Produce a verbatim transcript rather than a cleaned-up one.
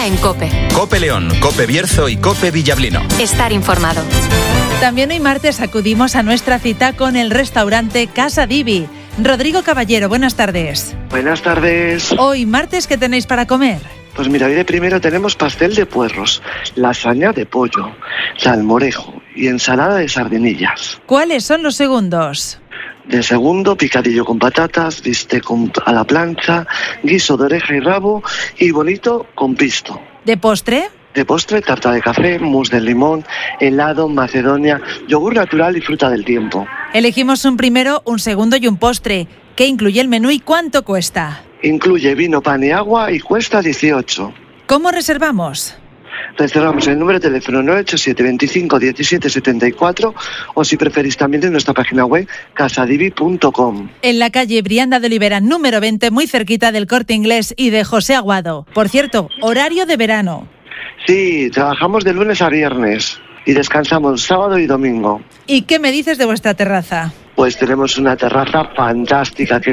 está en COPE. COPE León, COPE Bierzo y COPE Villablino. Estar informado. También hoy martes acudimos a nuestra cita con el restaurante Casa Divi. Rodrigo Caballero, buenas tardes. Buenas tardes. Hoy martes, ¿qué tenéis para comer? Pues mira, hoy de primero tenemos pastel de puerros, lasaña de pollo, salmorejo y ensalada de sardinillas. ¿Cuáles son los segundos? De segundo, picadillo con patatas, bistec con- a la plancha, guiso de oreja y rabo y bonito con pisto. ¿De postre? De postre, tarta de café, mousse de limón, helado, macedonia, yogur natural y fruta del tiempo. Elegimos un primero, un segundo y un postre. ¿Qué incluye el menú y cuánto cuesta? Incluye vino, pan y agua y cuesta dieciocho. ¿Cómo reservamos? Reservamos el número de teléfono nueve ocho siete, veinticinco, diecisiete, setenta y cuatro o si preferís también en nuestra página web casadivi punto com. En la calle Brianda de Olivera, número veinte, muy cerquita del Corte Inglés y de José Aguado. Por cierto, horario de verano. Sí, trabajamos de lunes a viernes y descansamos sábado y domingo. ¿Y qué me dices de vuestra terraza? Pues tenemos una terraza fantástica que